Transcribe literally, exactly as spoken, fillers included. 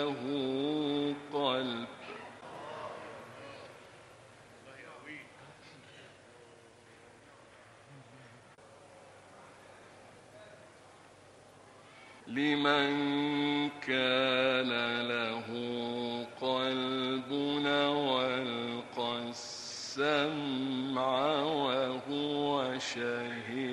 له قلب لمن كان له قلب وألقى السمع وهو شهيد